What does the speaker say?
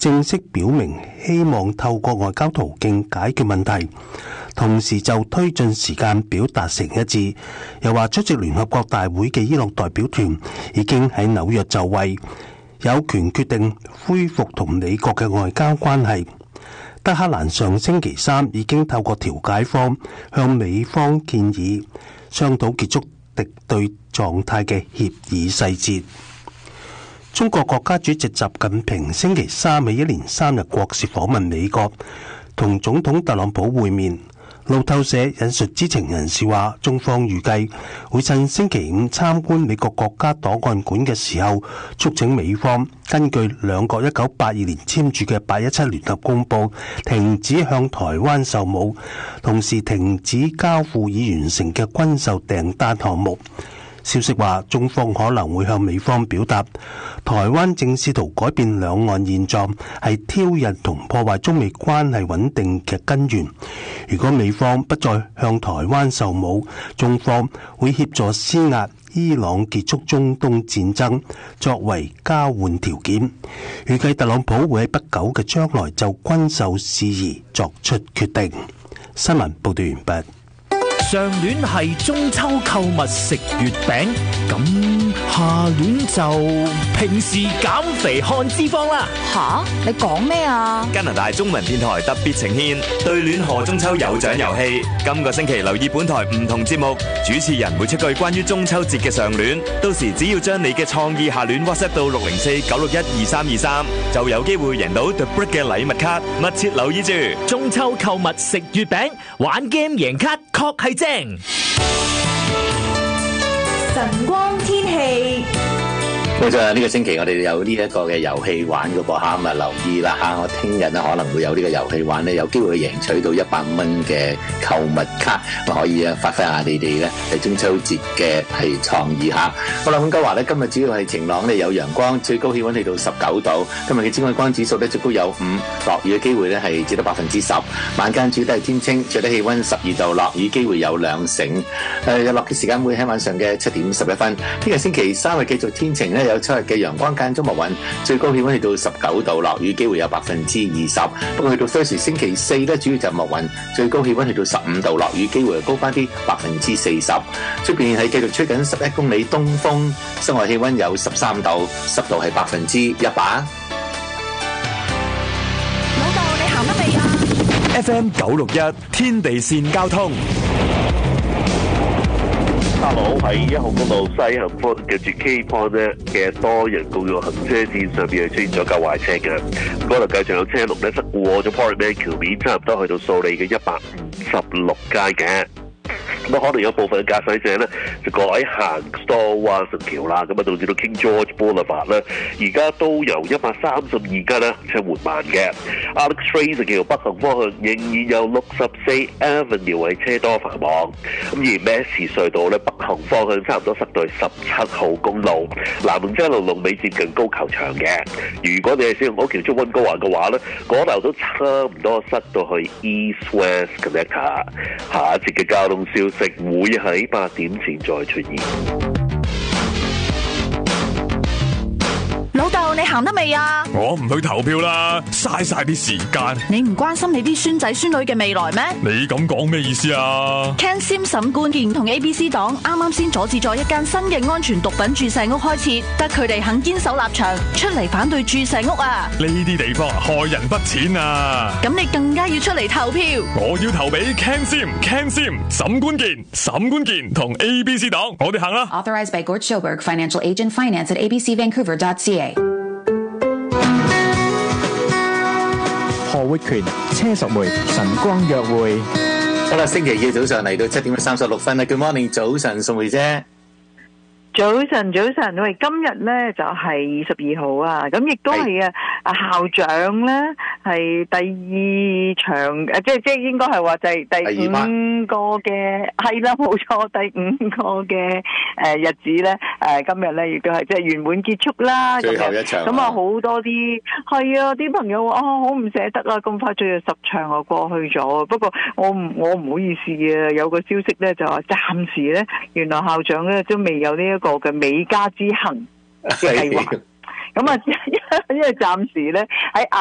正式表明希望透過外交途徑解決問題，同時就推進時間表達成一致。又話出席聯合國大會嘅伊朗代表團已經喺紐約就位，有權決定恢復同美國嘅外交關係。德黑蘭上星期三已經透過調解方向美方建議商討結束敵對狀態嘅協議細節。中國國家主席習近平星期三喺一連3日國事訪問美國，同總統特朗普會面。路透社引述知情人士話，中方預計會趁星期5參觀美國國家檔案館嘅時候，促請美方根據兩國1982年簽署嘅817聯合公報，停止向台灣售武，同時停止交付已完成嘅軍售訂單項目。消息話，中方可能會向美方表達，台灣正試圖改變兩岸現狀，係挑釁同破壞中美關係穩定嘅根源。如果美方不再向台灣售武，中方會協助施壓伊朗結束中東戰爭，作為交換條件。預計特朗普會喺不久嘅將來就軍售事宜作出決定。新聞報道完畢。 上聯係中秋購物食月餅，咁下聯就平時減肥看脂肪啦。 吓，你講咩啊？ 加拿大中文電台特別呈獻對聯賀中秋有獎遊戲。今個星期留意本台唔同節目，主持人會出句關於中秋節嘅上聯，到時只要將你嘅創意下聯 WhatsApp 到604-961-2323，就有機會贏到 The Brick 嘅禮物卡。密切留意住中秋購物食月餅，玩 game 贏卡確係正。 晨光天氣。 冇錯，呢個星期我哋有呢一個嘅遊戲玩嘅噃嚇，咁啊留意啦嚇，我聽日咧可能會有呢個遊戲玩咧，有機會贏取到100蚊嘅購物卡，可以啊發揮下你哋咧係中秋節嘅係創意嚇。好啦，溫哥華咧今日主要係晴朗咧，有陽光，最高氣溫去到19度。今日嘅紫外光指數咧最高有5，落雨嘅機會咧係只得10%。晚間主要都係天清，最低氣溫12度，落雨機會有2成。日落嘅時間會喺晚上嘅7點11分。呢個星期3會繼續天晴咧。有7日嘅陽光間中密雲，最高氣溫去到19度，落雨機會有20%。不過去到 Thursday 星期4咧，主要就密雲，最高氣溫去到15度，落雨機會高翻啲40%。出邊係繼續吹緊11公里東風，室外氣溫有13度，濕度係100%。 老豆，你行得未啊？ FM 961天地線交通。 Hello，喺1號公路西行方近住 K Point 咧嘅多人共用行車線上邊係出現咗架壞車嘅，嗰度繼續有車龍咧塞過咗 Portman 橋面，差唔多去到掃理嘅156街嘅。咁可能有部分駕駛者咧就改行 Stowell 橋啦，咁啊導致到 King George Boulevard 咧，而家都由132間咧車緩慢嘅。Alex Fraser 橋北行方向仍然有64 Avenue 係車多繁忙。咁而 Massey 隧道咧北行方向差唔多塞到17號公路，南門車龍尾接近高球場嘅。如果你係使用嗰條中溫哥華嘅話咧，嗰頭都差唔多塞到去 East West Connector。下一節嘅交通消息會喺8點前再出現。 老豆，你行得未啊？ 我唔去投票啦，嘥晒啲時間。 你唔關心你啲孫仔孫女嘅未來咩？ 你咁講咩意思啊 ？Ken Sim 沈冠健同 ABC 黨啱啱先阻止咗一間新嘅安全毒品注射屋開設，得佢哋肯堅守立場，出嚟反對注射屋啊！ 呢啲地方害人不淺啊！ 咁你更加要出嚟投票。 我要投俾 Ken Sim 沈冠健同 ABC 黨，我哋行啦。 Authorized by Gord Schoberg, Financial Agent, Finance at abcvancouver.ca。 何活權、車淑梅晨光約會。 好啦，星期2早上嚟到7點36分啦。Good morning， 早晨，淑梅姐。 早晨，喂，今日咧就係22號啊，咁亦都係校長咧係第2場即應該係話就係第5個嘅，係啦，冇錯，第5個嘅日子咧，今日咧亦都係即係圓滿結束啦。 最後一場。咁好多啲係啊，啲朋友話好唔捨得啊，咁快最後10場就過去咗。不過我唔好意思啊，有個消息咧就話暫時咧，原來校長咧都未有呢一個嘅美加之行嘅計劃。咁啊，因為暫時咧喺